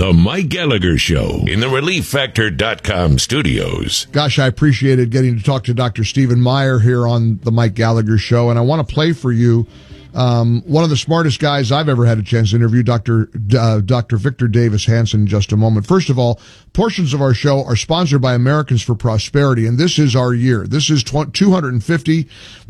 The Mike Gallagher Show in the ReliefFactor.com studios. Gosh, I appreciated getting to talk to Dr. Stephen Meyer here on The Mike Gallagher Show, and I want to play for you one of the smartest guys I've ever had a chance to interview, Dr. Victor Davis Hanson, in just a moment. First of all, portions of our show are sponsored by Americans for Prosperity, and this is our year. This is 250.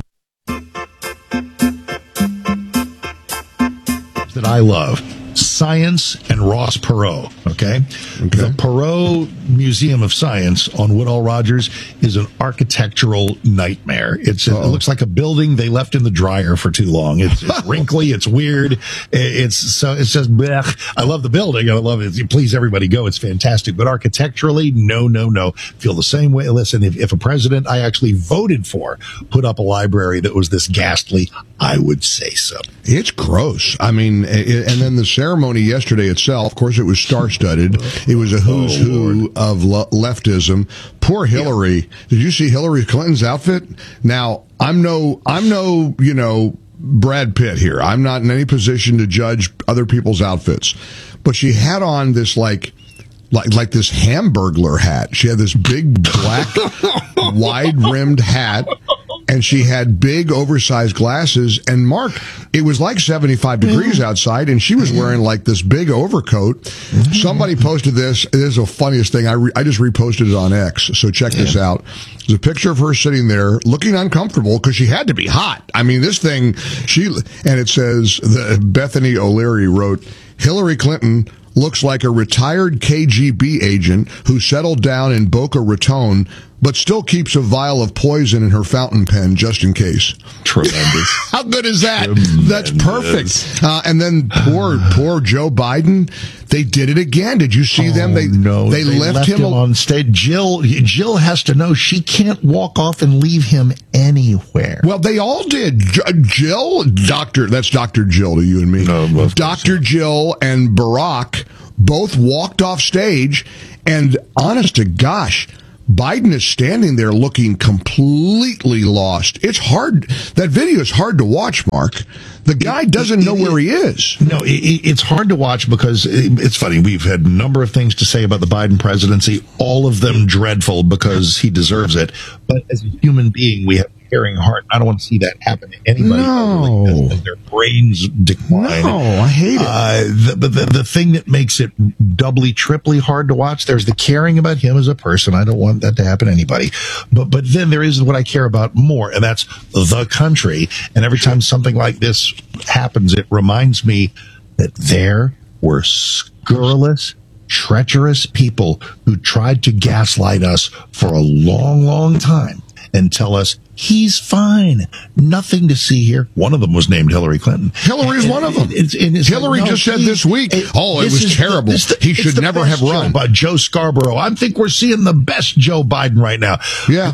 That I love. Science and Ross Perot, okay? The Perot Museum of Science on Woodall Rogers is an architectural nightmare. It looks like a building they left in the dryer for too long. It's wrinkly, it's weird. It's just blech. I love the building. I love it. Please, everybody go. It's fantastic. But architecturally, no. Feel the same way. Listen, if a president I actually voted for put up a library that was this ghastly, I would say so. It's gross. I mean, and then the ceremony yesterday itself, of course, it was star-studded. It was a who's who of leftism. Poor Hillary. Did you see Hillary Clinton's outfit? Now, I'm no, Brad Pitt here. I'm not in any position to judge other people's outfits. But she had on this like this Hamburglar hat. She had this big black wide-rimmed hat, and she had big oversized glasses. And Mark, it was like 75 degrees outside, and she was wearing like this big overcoat. Somebody posted this. It is the funniest thing. I just reposted it on X. So check this out. There's a picture of her sitting there looking uncomfortable because she had to be hot. I mean, this thing, and it says, Bethany O'Leary wrote, Hillary Clinton looks like a retired KGB agent who settled down in Boca Raton, but still keeps a vial of poison in her fountain pen just in case. Tremendous. How good is that? Tremendous. That's perfect. And then poor Joe Biden, they did it again. Did you see them? They left him on stage. Jill has to know she can't walk off and leave him anywhere. Well, they all did. Jill, that's Dr. Jill to you and me. No, Dr. Jill and Barack both walked off stage, and honest to gosh, Biden is standing there looking completely lost. It's hard. That video is hard to watch, Mark. The guy doesn't know where he is. No, it's hard to watch because it's funny. We've had a number of things to say about the Biden presidency, all of them dreadful because he deserves it. But as a human being, we have a caring heart. I don't want to see that happen to anybody. No. As their brains decline. No, I hate it. But the thing that makes it doubly, triply hard to watch, there's the caring about him as a person. I don't want that to happen to anybody. But then there is what I care about more, and that's the country. And every time something like this happens, it reminds me that there were scurrilous, treacherous people who tried to gaslight us for a long, long time and tell us he's fine. Nothing to see here. One of them was named Hillary Clinton. Hillary's one of them. Hillary just said this week, it was terrible. He should never have run. About Joe Scarborough. I think we're seeing the best Joe Biden right now. Yeah.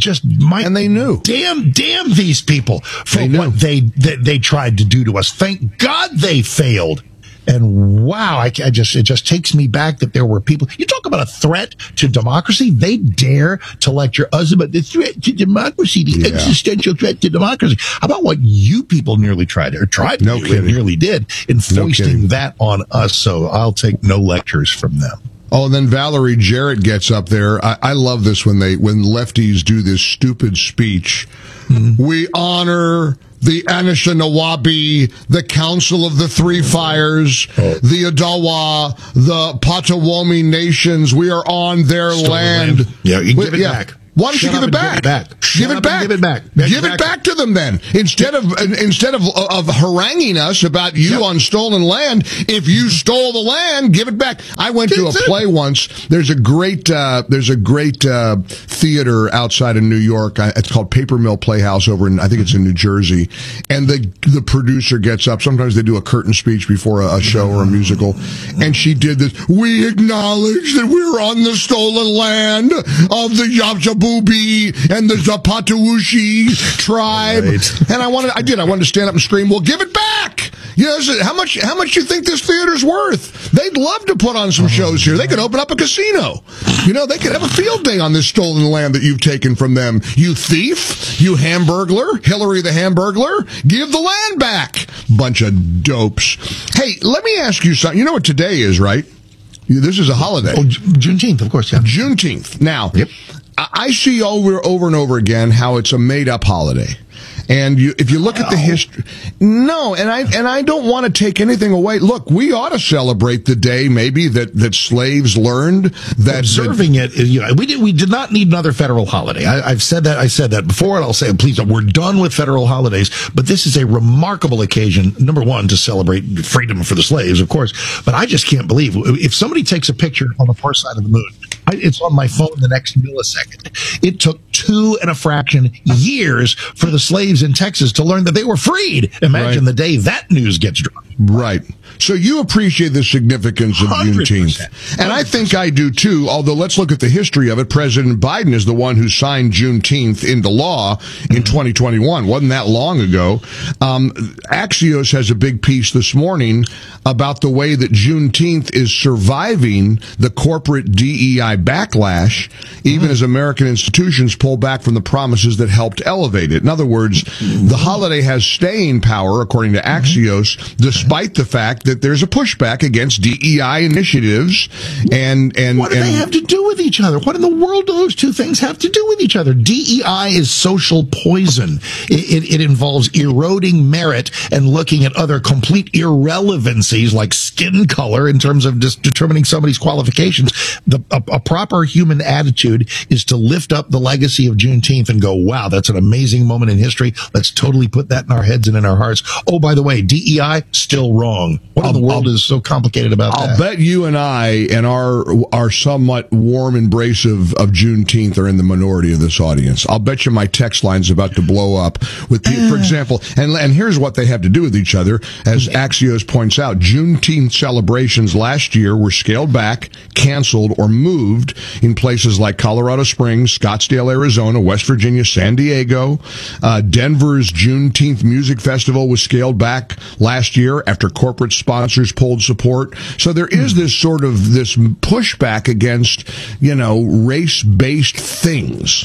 And they knew. Damn these people for what they tried to do to us. Thank God they failed. And wow, it just takes me back that there were people. You talk about a threat to democracy. They dare to lecture us about the threat to democracy, the existential threat to democracy. How about what you people nearly tried to do and nearly did in foisting that on us? So I'll take no lectures from them. Oh, and then Valerie Jarrett gets up there. I love this when lefties do this stupid speech. Mm-hmm. We honor the Anishinaabe, the Council of the Three Fires, the Odawa, the Potawatomi nations. We are on their land. Yeah, you can give it back. Why don't you give it back? Give it back. Give it back to them then. Instead of haranguing us about you on stolen land, if you stole the land, give it back. I went to a play once. There's a great theater outside of New York. It's called Paper Mill Playhouse over in, I think it's in New Jersey. And the producer gets up. Sometimes they do a curtain speech before a show or a musical. And she did this. We acknowledge that we're on the stolen land of the Yabjabubi and the Zapatawushi tribe. Right. And I wanted to stand up and scream, well, give it back. How much you think this theater's worth? They'd love to put on some shows here. They could open up a casino. They could have a field day on this stolen land that you've taken from them. You thief, you Hamburglar, Hillary the Hamburglar, give the land back. Bunch of dopes. Hey, let me ask you something. You know what today is, right? This is a holiday. Oh, Juneteenth, of course, yeah. Juneteenth. Now, Yep. I see over and over again how it's a made-up holiday. And if you look at the history, no, and I don't want to take anything away. Look, we ought to celebrate the day maybe that slaves learned that observing it. We did not need another federal holiday. I said that before, and I'll say it, please. We're done with federal holidays, but this is a remarkable occasion. Number one, to celebrate freedom for the slaves, of course. But I just can't believe if somebody takes a picture on the far side of the moon. It's on my phone the next millisecond. It took 2 and a fraction years for the slaves in Texas to learn that they were freed. Imagine the day that news gets dropped. Right. So you appreciate the significance of 100%. Juneteenth. And I think I do too, although let's look at the history of it. President Biden is the one who signed Juneteenth into law in 2021. Wasn't that long ago. Axios has a big piece this morning about the way that Juneteenth is surviving the corporate DEI backlash, even as American institutions pull back from the promises that helped elevate it. In other words, the holiday has staying power, according to Axios, despite the fact that there's a pushback against DEI initiatives. And what do they have to do with each other? What in the world do those two things have to do with each other? DEI is social poison. It involves eroding merit and looking at other complete irrelevancies like skin color in terms of just determining somebody's qualifications. A proper human attitude is to lift up the legacy of Juneteenth and go, wow, that's an amazing moment in history. Let's totally put that in our heads and in our hearts. Oh, by the way, DEI, still wrong. What in the world is so complicated about that? I'll bet you and I and our somewhat warm embrace of Juneteenth are in the minority of this audience. I'll bet you my text line's about to blow up with, for example, and here's what they have to do with each other. As Axios points out, Juneteenth celebrations last year were scaled back, canceled, or moved in places like Colorado Springs, Scottsdale, Arizona, West Virginia, San Diego. Denver's Juneteenth Music Festival was scaled back last year after corporate sponsors pulled support. So there is this sort of this pushback against, race-based things.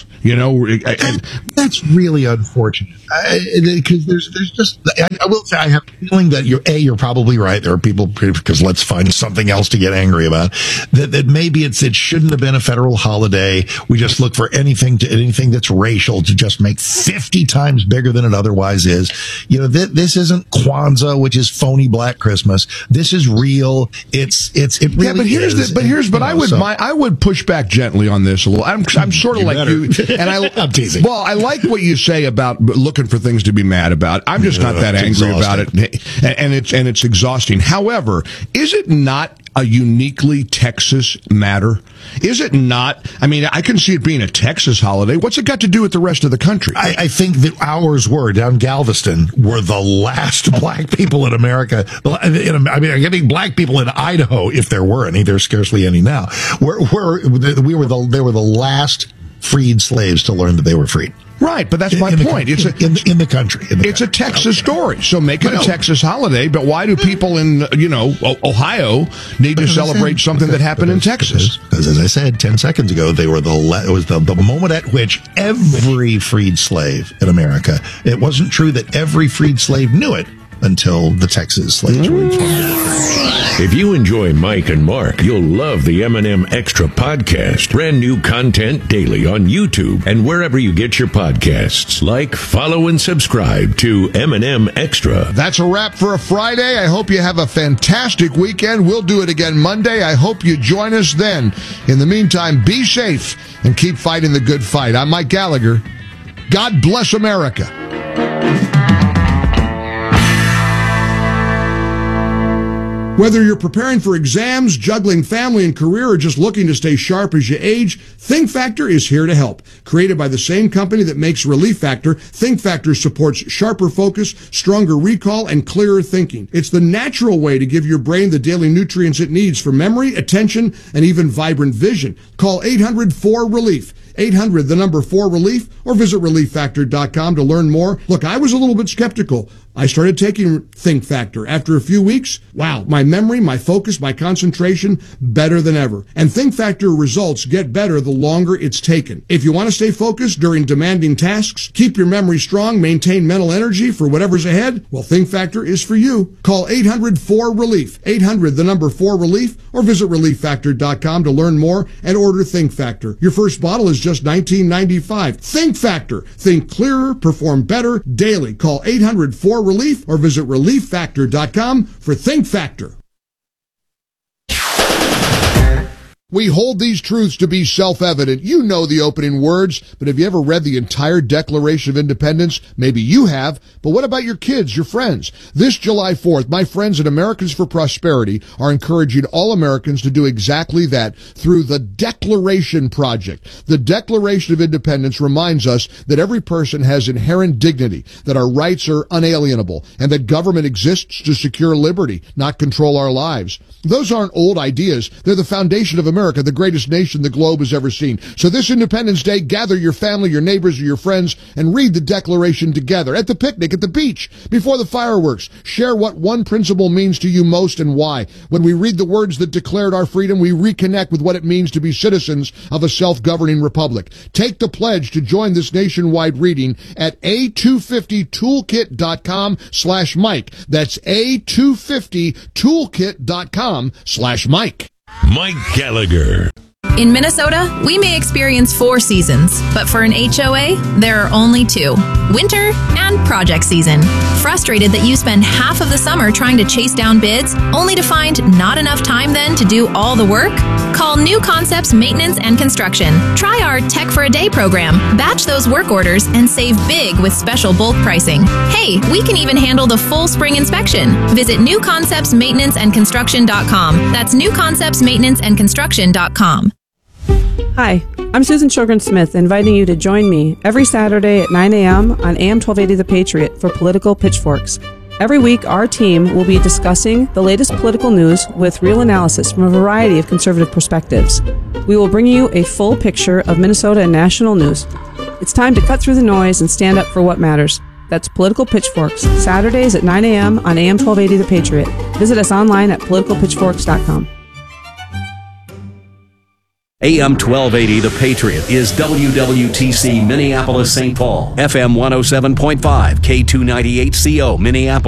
That's really unfortunate. Because there's just, I will say, I have a feeling that you're probably right. There are people, because let's find something else to get angry about. That maybe it shouldn't have been a federal holiday. We just look for anything that's racial to just make 50 times bigger than it otherwise is. This isn't Kwanzaa, which is phony Black Christmas. This is real. It really is. I would push back gently on this a little. I'm sort of like you, and I'm teasing. Well, I like what you say about looking for things to be mad about. I'm just not that angry about it, and it's exhausting. However, is it not a uniquely Texas matter? Is it not? I mean, I can see it being a Texas holiday. What's it got to do with the rest of the country? I think that ours down Galveston were the last black people in America. I think black people in Idaho, if there were any, there's scarcely any now. They were the last freed slaves to learn that they were freed. Right, but that's my point. It's in the country. It's a Texas story, so make it a Texas holiday. But why do people in Ohio need to celebrate something that happened in Texas? Because, as I said 10 seconds ago, it was the moment at which every freed slave in America. It wasn't true that every freed slave knew it until the Texas slaves were informed. If you enjoy Mike and Mark, you'll love the M&M Extra podcast. Brand new content daily on YouTube and wherever you get your podcasts. Like, follow, and subscribe to M&M Extra. That's a wrap for a Friday. I hope you have a fantastic weekend. We'll do it again Monday. I hope you join us then. In the meantime, be safe and keep fighting the good fight. I'm Mike Gallagher. God bless America. Whether you're preparing for exams, juggling family and career, or just looking to stay sharp as you age, Think Factor is here to help. Created by the same company that makes Relief Factor, Think Factor supports sharper focus, stronger recall, and clearer thinking. It's the natural way to give your brain the daily nutrients it needs for memory, attention, and even vibrant vision. Call 800-4RELIEF. 800, the number 4 relief, or visit relieffactor.com to learn more. Look, I was a little bit skeptical I started taking Think Factor. After a few weeks, wow, my memory, my focus, my concentration, better than ever. And Think Factor results get better the longer it's taken. If you want to stay focused during demanding tasks, keep your memory strong, maintain mental energy for whatever's ahead, well, Think Factor is for you. Call 800-4RELIEF, 800-4RELIEF, or visit ReliefFactor.com to learn more and order Think Factor. Your first bottle is just $19.95. Think Factor. Think clearer, perform better daily. Call 800-4RELIEF or visit ReliefFactor.com for Think Factor. We hold these truths to be self-evident. You know the opening words, but have you ever read the entire Declaration of Independence? Maybe you have, but what about your kids, your friends? This July 4th, my friends at Americans for Prosperity are encouraging all Americans to do exactly that through the Declaration Project. The Declaration of Independence reminds us that every person has inherent dignity, that our rights are unalienable, and that government exists to secure liberty, not control our lives. Those aren't old ideas. They're the foundation of America, the greatest nation the globe has ever seen. So this Independence Day, gather your family, your neighbors, or your friends, and read the Declaration together. At the picnic, at the beach, before the fireworks. Share what one principle means to you most and why. When we read the words that declared our freedom, we reconnect with what it means to be citizens of a self-governing republic. Take the pledge to join this nationwide reading at a250toolkit.com/Mike. That's a250toolkit.com/Mike. Mike Gallagher. In Minnesota, we may experience 4 seasons, but for an HOA, there are only 2. Winter and project season. Frustrated that you spend half of the summer trying to chase down bids, only to find not enough time then to do all the work? Call New Concepts Maintenance and Construction. Try our Tech for a Day program. Batch those work orders and save big with special bulk pricing. Hey, we can even handle the full spring inspection. Visit newconceptsmaintenanceandconstruction.com. That's newconceptsmaintenanceandconstruction.com. Hi, I'm Susan Sjogren-Smith, inviting you to join me every Saturday at 9 a.m. on AM 1280 The Patriot for Political Pitchforks. Every week, our team will be discussing the latest political news with real analysis from a variety of conservative perspectives. We will bring you a full picture of Minnesota and national news. It's time to cut through the noise and stand up for what matters. That's Political Pitchforks, Saturdays at 9 a.m. on AM 1280 The Patriot. Visit us online at politicalpitchforks.com. AM 1280 The Patriot is WWTC Minneapolis St. Paul, FM 107.5, K298CO Minneapolis.